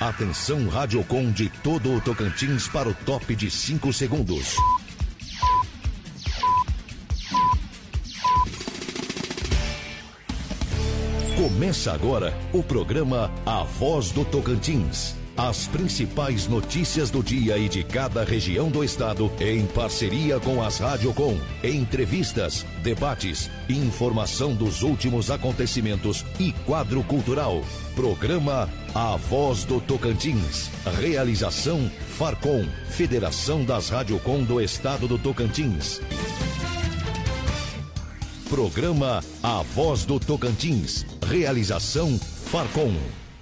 Atenção Radiocom de todo o Tocantins para o top de 5 segundos. Começa agora o programa A Voz do Tocantins. As principais notícias do dia e de cada região do estado, em parceria com as Radiocom. Entrevistas, debates, informação dos últimos acontecimentos e quadro cultural. Programa A Voz do Tocantins. Realização Farcom, Federação das Radiocom do Estado do Tocantins. Programa A Voz do Tocantins. Realização Farcom.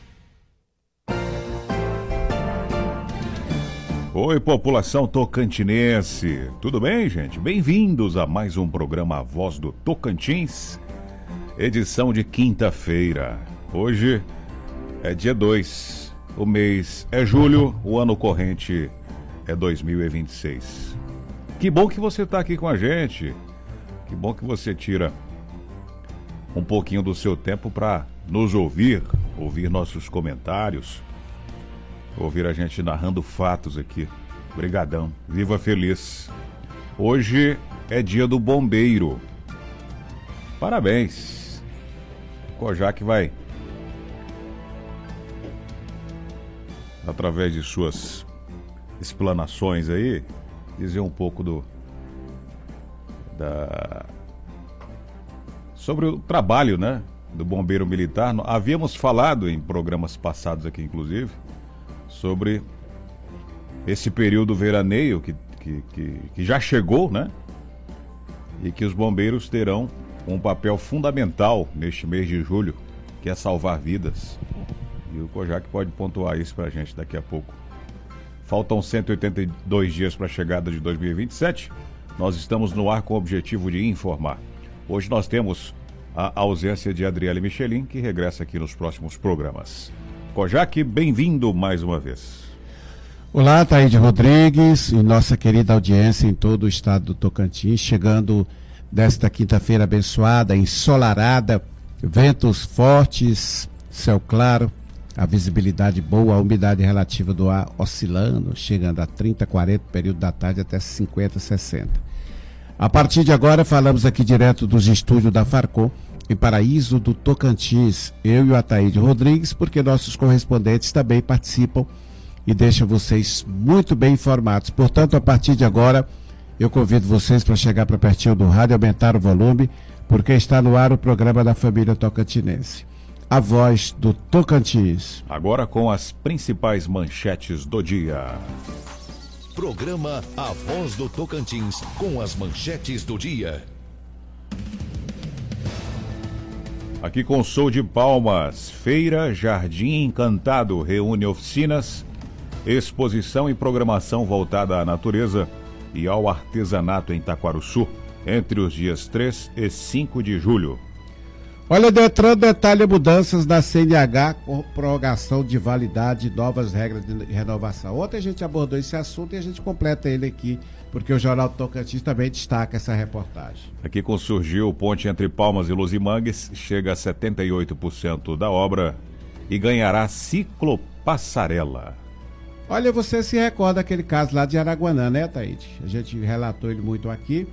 Oi, população tocantinense. Tudo bem, gente? Bem-vindos a mais um programa A Voz do Tocantins, edição de quinta-feira. Hoje é dia 2, o mês é julho, o ano corrente é 2026. Que bom que você está aqui com a gente. Que bom que você tira um pouquinho do seu tempo para nos ouvir nossos comentários, ouvir a gente narrando fatos aqui. Brigadão, viva feliz. Hoje é dia do bombeiro. Parabéns. Kojak vai, através de suas explanações aí, dizer um pouco sobre o trabalho, né, do bombeiro militar. Havíamos falado em programas passados aqui, inclusive, sobre esse período veraneio que já chegou, né? E que os bombeiros terão um papel fundamental neste mês de julho, que é salvar vidas. E o Kojak pode pontuar isso pra gente daqui a pouco. Faltam 182 dias para a chegada de 2027. Nós estamos no ar com o objetivo de informar. Hoje nós temos a ausência de Adriele Michelin, que regressa aqui nos próximos programas. Kojak, bem-vindo mais uma vez. Olá, Ataíde Rodrigues e nossa querida audiência em todo o estado do Tocantins, chegando desta quinta-feira abençoada, ensolarada, ventos fortes, céu claro, a visibilidade boa, a umidade relativa do ar oscilando, chegando a 30, 40, período da tarde até 50, 60. A partir de agora falamos aqui direto dos estúdios da Farcom, em Paraíso do Tocantins, eu e o Ataíde Rodrigues, porque nossos correspondentes também participam e deixam vocês muito bem informados. Portanto, a partir de agora, eu convido vocês para chegar para pertinho do rádio, aumentar o volume, porque está no ar o programa da família tocantinense. A Voz do Tocantins. Agora com as principais manchetes do dia. Programa A Voz do Tocantins, com as manchetes do dia. Aqui com Sou de Palmas, Feira Jardim Encantado reúne oficinas, exposição e programação voltada à natureza e ao artesanato em Taquarussu, entre os dias 3 e 5 de julho. Olha, Detran detalha mudanças da CNH com prorrogação de validade e novas regras de renovação. Ontem a gente abordou esse assunto e a gente completa ele aqui, porque o Jornal do Tocantins também destaca essa reportagem. Aqui com Surgiu, ponte entre Palmas e Luzimangues chega a 78% da obra e ganhará ciclopassarela. Olha, você se recorda aquele caso lá de Araguanã, né, Taíde? A gente relatou ele muito aqui.